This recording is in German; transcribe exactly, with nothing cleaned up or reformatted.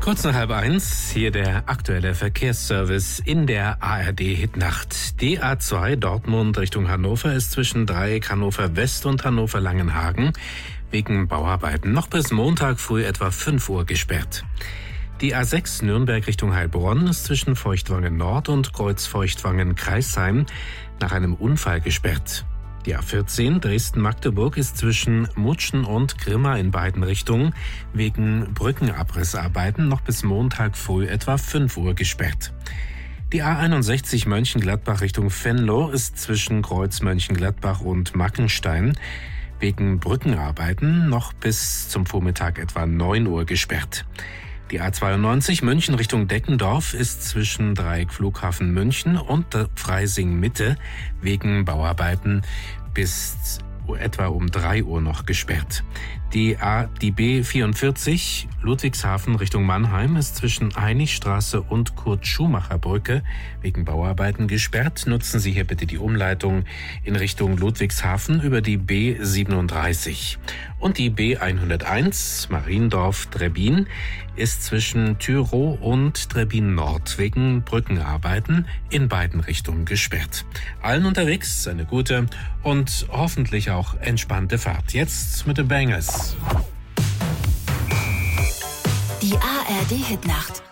Kurz nach halb eins, hier der aktuelle Verkehrsservice in der A R D-Hitnacht. Die A zwei Dortmund Richtung Hannover ist zwischen Dreieck Hannover West und Hannover Langenhagen wegen Bauarbeiten noch bis Montag früh etwa fünf Uhr gesperrt. Die A sechs Nürnberg Richtung Heilbronn ist zwischen Feuchtwangen Nord und Kreuz-Feuchtwangen-Kreisheim nach einem Unfall gesperrt. Die A vierzehn Dresden-Magdeburg ist zwischen Mutschen und Grimma in beiden Richtungen wegen Brückenabrissarbeiten noch bis Montag früh etwa fünf Uhr gesperrt. Die A einundsechzig Mönchengladbach Richtung Venlo ist zwischen Kreuz Mönchengladbach und Mackenstein wegen Brückenarbeiten noch bis zum Vormittag etwa neun Uhr gesperrt. Die A zweiundneunzig München Richtung Deckendorf ist zwischen Dreieck Flughafen München und Freising Mitte wegen Bauarbeiten bis etwa um drei Uhr noch gesperrt. Die, A, die B vierundvierzig Ludwigshafen Richtung Mannheim ist zwischen Einigstraße und Kurt-Schumacher-Brücke wegen Bauarbeiten gesperrt. Nutzen Sie hier bitte die Umleitung in Richtung Ludwigshafen über die B siebenunddreißig. Und die B hunderteins Mariendorf-Trebbin ist zwischen Tyrow und Trebbin Nord wegen Brückenarbeiten in beiden Richtungen gesperrt. Allen unterwegs eine gute und hoffentlich auch entspannte Fahrt. Jetzt mit den Bangers. Die A R D-Hitnacht